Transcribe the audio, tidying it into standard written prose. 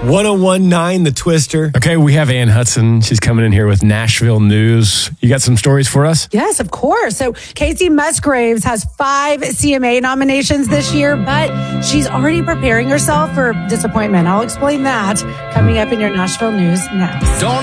1019 The Twister. Okay, we have Ann Hudson. She's coming in here with Nashville news. You got some stories for us? Yes, of course. So Casey Musgraves has 5 CMA nominations this year, but she's already preparing herself for disappointment. I'll explain that coming up in your Nashville news next. Don't